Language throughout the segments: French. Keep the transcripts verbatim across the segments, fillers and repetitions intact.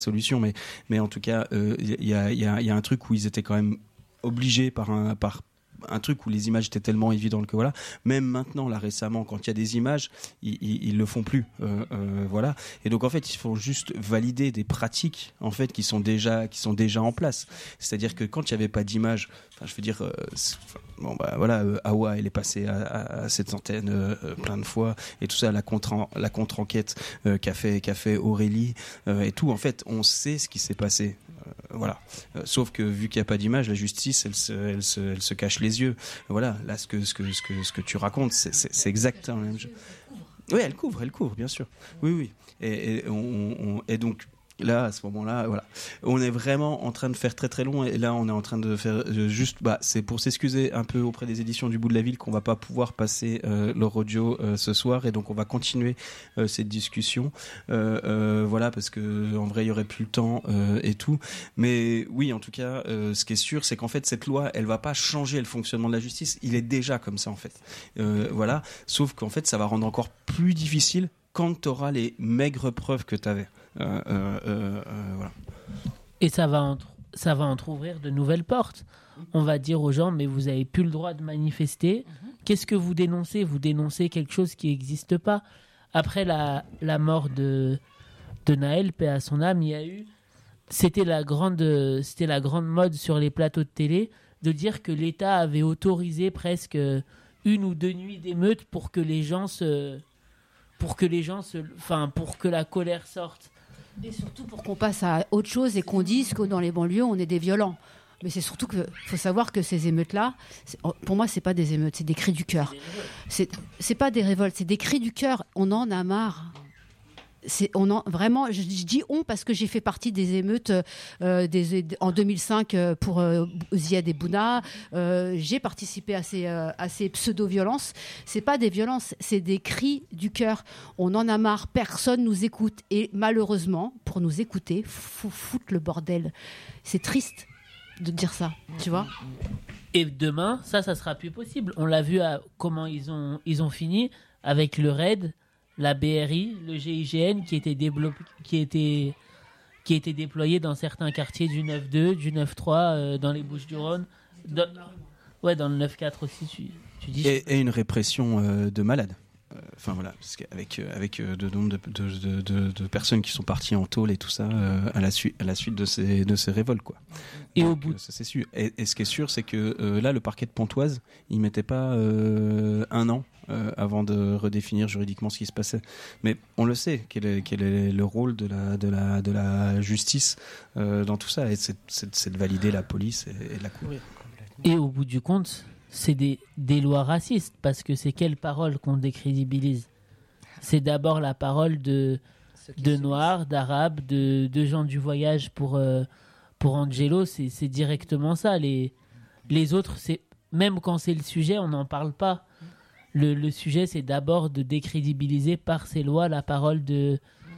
solution, mais mais en tout cas, il euh, y a il y a il y a un truc où ils étaient quand même obligés par un par un truc où les images étaient tellement évidentes que voilà, même maintenant là récemment quand il y a des images ils, ils, ils le font plus euh, euh, voilà, et donc en fait il faut juste valider des pratiques en fait qui sont déjà qui sont déjà en place, c'est-à-dire que quand il y avait pas d'images, enfin je veux dire euh, bon bah voilà, euh, Awa elle est passée à, à, à cette antenne euh, plein de fois et tout ça, la contre la contre-enquête euh, qu'a fait qu'a fait Aurélie euh, et tout, en fait on sait ce qui s'est passé. Euh, voilà. Euh, sauf que vu qu'il n'y a pas d'image, la justice, elle se, elle se, elle se cache les yeux. Voilà. Là, ce que, ce que, ce que, ce que tu racontes, c'est, c'est, c'est exactement la même chose. Oui, elle couvre, elle couvre, bien sûr. Oui, oui. Et, et, on, on, et donc. Là, à ce moment-là, voilà, on est vraiment en train de faire très très long, et là, on est en train de faire euh, juste, bah, c'est pour s'excuser un peu auprès des éditions du bout de la ville qu'on va pas pouvoir passer euh, leur audio euh, ce soir, et donc on va continuer euh, cette discussion, euh, euh, voilà, parce que en vrai, il y aurait plus le temps euh, et tout. Mais oui, en tout cas, euh, ce qui est sûr, c'est qu'en fait, cette loi, elle va pas changer le fonctionnement de la justice. Il est déjà comme ça, en fait. Euh, voilà, sauf qu'en fait, ça va rendre encore plus difficile quand tu auras les maigres preuves que tu avais. Euh, euh, euh, euh, voilà. Et ça va, entre, ça va entrouvrir de nouvelles portes. On va dire aux gens, mais vous n'avez plus le droit de manifester. Qu'est-ce que vous dénoncez ? Vous dénoncez quelque chose qui n'existe pas. Après la, la mort de, de Naël, paix à son âme, il y a eu... C'était la, grande, c'était la grande mode sur les plateaux de télé de dire que l'État avait autorisé presque une ou deux nuits d'émeute pour que les gens se... pour que les gens se... Enfin, pour que la colère sorte. Et surtout pour qu'on passe à autre chose et qu'on dise que dans les banlieues, on est des violents. Mais c'est surtout qu'il faut savoir que ces émeutes-là, pour moi, c'est pas des émeutes, c'est des cris du cœur. C'est, c'est pas des révoltes, c'est des cris du cœur. On en a marre. C'est, on en, vraiment, je, je dis on parce que j'ai fait partie des émeutes euh, des, en deux mille cinq pour euh, Ziad et Bouna. Euh, j'ai participé à ces, euh, à ces pseudo-violences. C'est pas des violences, c'est des cris du cœur. On en a marre, personne nous écoute. Et malheureusement, pour nous écouter, faut foutre le bordel. C'est triste de dire ça, tu vois. Et demain, ça, ça sera plus possible. On l'a vu à comment ils ont, ils ont fini avec le raid, la B R I, le G I G N qui était, déblo- qui était, qui était déployé dans certains quartiers du neuf deux, du neuf trois, euh, dans les Bouches-du-Rhône. Dans... Ouais, dans le neuf quatre aussi, tu, tu dis. Et, et une répression euh, de malades. Enfin euh, voilà, parce qu'avec avec euh, de nombre de, de, de, de, de personnes qui sont parties en tôle et tout ça euh, à la suite à la suite de ces de ces révoltes quoi. Et Donc, au bout, euh, ça c'est sûr. Et, et ce qui est sûr, c'est que euh, là, le parquet de Pontoise, il mettait pas euh, un an euh, avant de redéfinir juridiquement ce qui se passait. Mais on le sait, quel est quel est le rôle de la de la de la justice euh, dans tout ça, et c'est, c'est, c'est de valider la police et, et de la couvrir. Et au bout du compte, c'est des, des lois racistes, parce que c'est quelle parole qu'on décrédibilise ? C'est d'abord la parole de, de Noirs, d'Arabes, de, de gens du voyage pour, euh, pour Angelo, c'est, c'est directement ça. Les, les autres, c'est, même quand c'est le sujet, on n'en parle pas. Le, le sujet, c'est d'abord de décrédibiliser par ces lois la parole de,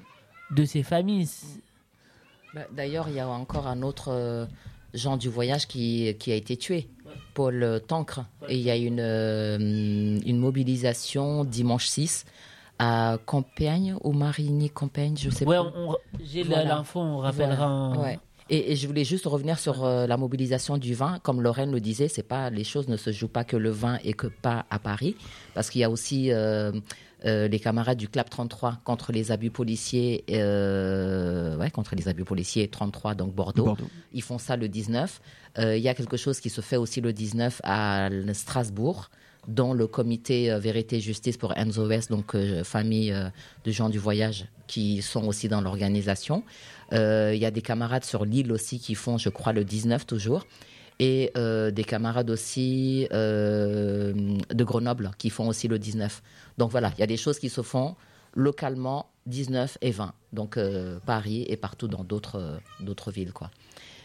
de ces familles. Bah, d'ailleurs, il y a encore un autre... Euh... Jean du voyage qui, qui a été tué, Paul Tancre. Et il y a une, euh, une mobilisation dimanche six à Campagne, au Marigny-Campagne, je sais ouais, pas. On, j'ai voilà. L'info, on rappellera. Voilà. En... Ouais. Et, et je voulais juste revenir sur euh, la mobilisation du vin. Comme Lorraine le disait, c'est pas, les choses ne se jouent pas que le vin et que pas à Paris. Parce qu'il y a aussi euh, euh, les camarades du Clap trente-trois contre les abus policiers, euh, ouais, contre les abus policiers trente-trois, donc Bordeaux. Bordeaux. Ils font ça le dix-neuf. Euh, il y a quelque chose qui se fait aussi le dix-neuf à Strasbourg, dont le comité euh, Vérité et Justice pour Enzo West, donc euh, famille euh, de gens du voyage qui sont aussi dans l'organisation. Il euh, y a des camarades sur l'île aussi qui font, je crois, le dix-neuf toujours. Et euh, des camarades aussi euh, de Grenoble qui font aussi le dix-neuf. Donc voilà, il y a des choses qui se font localement, dix-neuf et vingt. Donc euh, Paris et partout dans d'autres, euh, d'autres villes, quoi.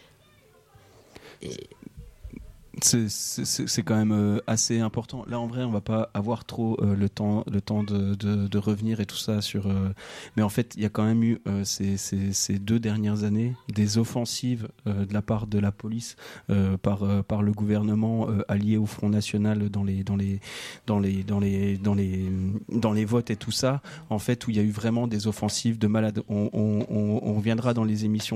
Et... C'est, c'est, c'est quand même euh, assez important. Là, en vrai, on va pas avoir trop euh, le temps, le temps de, de, de revenir et tout ça sur. Euh... Mais en fait, il y a quand même eu euh, ces, ces, ces deux dernières années des offensives euh, de la part de la police euh, par euh, par le gouvernement euh, allié au Front National dans les dans les dans les dans les dans les dans les votes et tout ça. En fait, où il y a eu vraiment des offensives de malades. On on on, on reviendra dans les émissions